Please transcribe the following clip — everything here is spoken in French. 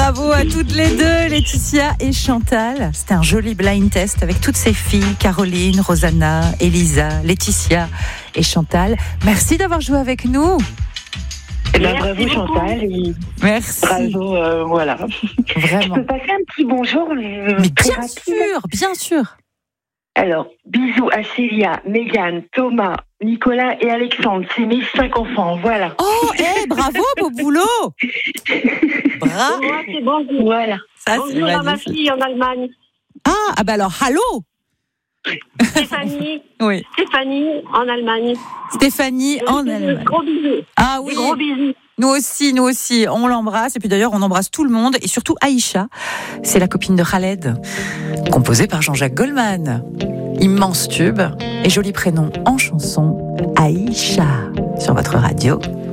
Bravo à toutes les deux, Laetitia et Chantal. C'était un joli blind test avec toutes ces filles, Caroline, Rosanna, Elisa, Laetitia et Chantal. Merci d'avoir joué avec nous. Bravo Chantal. Merci. Bravo, voilà. Vraiment. Je peux passer un petit bonjour, mais bien sûr. Alors, bisous à Célia, Mégane, Thomas, Nicolas et Alexandre. C'est mes 5 enfants, voilà. Oh, bravo, beau boulot. Bravo. Moi, c'est bonjour. Voilà. Ça, bonjour à ma fille en Allemagne. Ah bah alors, allô. Stéphanie. Oui. Stéphanie en Allemagne. Stéphanie en Allemagne. Gros bisous. Ah oui. Des gros bisous. Nous aussi, on l'embrasse. Et puis d'ailleurs, on embrasse tout le monde. Et surtout Aïcha, c'est la copine de Khaled, composée par Jean-Jacques Goldman. Immense tube et joli prénom en chanson, Aïcha, sur votre radio.